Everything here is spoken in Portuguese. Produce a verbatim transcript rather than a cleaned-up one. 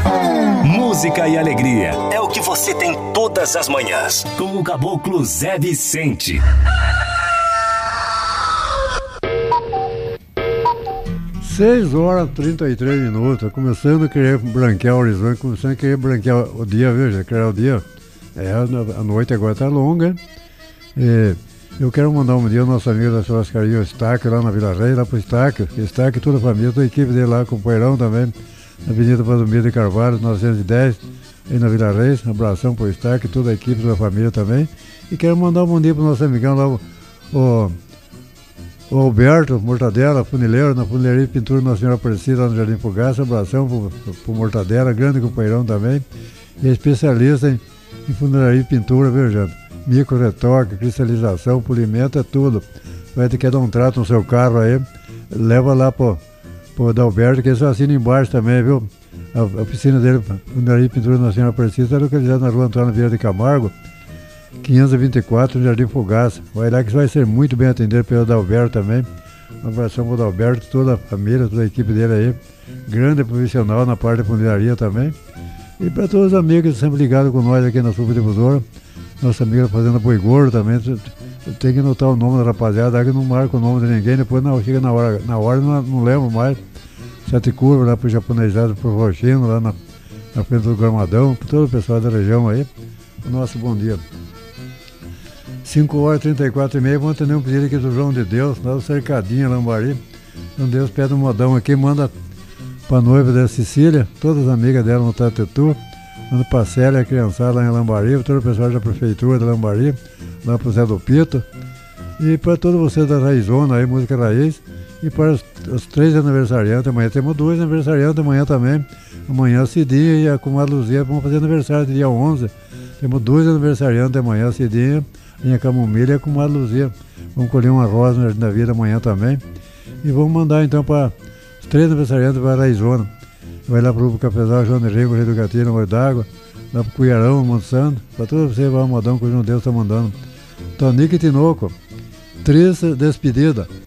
Música e alegria é o que você tem todas as manhãs. Com o Caboclo Zé Vicente. seis horas e trinta e três minutos, começando a querer branquear o horizonte, começando a querer branquear o dia, viu, já querer o dia. É, a noite agora tá longa. E eu quero mandar um dia ao nosso amigo da churrascaria, o Staque, lá na Vila Reis, lá pro Staque. Staque, toda a família, toda a equipe dele lá, companheirão também, na Avenida Valdomiro de Carvalho, novecentos e dez, aí na Vila Reis. Um abração pro Staque, toda a equipe, toda a família também. E quero mandar um bom dia pro nosso amigão lá, o, o O Alberto Mortadela, funileiro, na funilaria e pintura Nossa Senhora Aparecida, lá no Jardim Fogaça. Abração pro, pro, pro Mortadela, grande companheirão também. E é especialista em, em funilaria e pintura, viu, gente? Micro retoque, cristalização, polimento, é tudo. Vai ter que dar um trato no seu carro aí, leva lá pro, pro Adalberto, que ele só assina embaixo também, viu? A, a oficina dele, funilaria e pintura Nossa Senhora Aparecida, está localizada na rua Antônio Vieira de Camargo, quinhentos e vinte e quatro, no Jardim Fogaça. Vai lá que vai ser muito bem atendido pelo Adalberto também. Um abração para o Adalberto, toda a família, toda a equipe dele aí. Grande profissional na parte da funilaria também. E para todos os amigos que estão sempre ligados com nós aqui na Subdifusora. Nossa amiga Fazenda Boi Gordo também. Tem que anotar o nome da rapaziada, que não marca o nome de ninguém. Depois não, chega na hora, na hora não, não lembro mais. Sete curvas lá para o japonesado, para o Rochino, lá na, na frente do Gramadão. Para todo o pessoal da região aí. O nosso bom dia. cinco horas e trinta e quatro e meia, vamos atender um pedido aqui do João de Deus, lá do Cercadinho, Lambari. João de Deus pede um modão aqui, manda pra noiva da Cecília, todas as amigas dela no Tatetu, manda pra Célia, a criançada lá em Lambari, todo o pessoal da prefeitura de Lambari, lá pro Zé do Pito, e para todos vocês da Raizona aí, música raiz, e para os, os três aniversariantes, amanhã temos dois aniversariantes amanhã também, amanhã a Cidinha e a comadre Luzia vão fazer aniversário de dia onze, temos dois aniversariantes amanhã, a Cidinha e a Camomilha e a comadre Luzia. Vamos colher uma rosa na vida amanhã também. E vamos mandar então para os três aniversariantes para a Raizona. Vai lá para o Cafezal, João de Rigo, Rio do Gatilho, Morro d'Água, lá para o Cuiarão, Monte Santo, para todos vocês, vai um modão que o João Deus está mandando. Tonico e Tinoco, triste despedida.